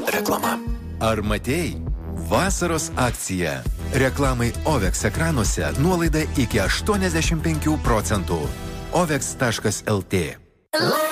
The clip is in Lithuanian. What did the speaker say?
Reklama. Ar matei? Vasaros akcija. Reklamai OVEX ekranuose nuolaida iki 85%. OVEX.lt